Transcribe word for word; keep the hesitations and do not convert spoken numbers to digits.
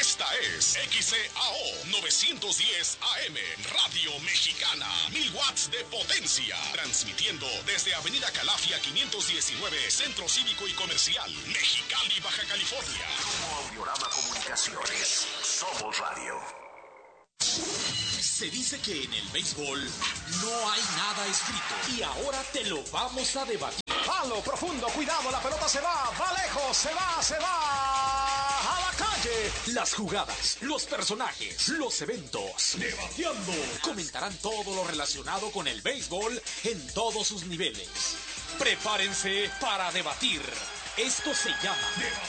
Esta es X C A O novecientos diez A M, Radio Mexicana, mil watts de potencia, transmitiendo desde Avenida Calafia quinientos diecinueve, Centro Cívico y Comercial, Mexicali, Baja California. Como Audiorama Comunicaciones, somos radio. Se dice que en el béisbol no hay nada escrito y ahora te lo vamos a debatir. Palo profundo, cuidado, la pelota se va, va lejos, se va, se va a la calle. Las jugadas, los personajes, los eventos, debatiendo. Comentarán todo lo relacionado con el béisbol en todos sus niveles. Prepárense para debatir. Esto se llama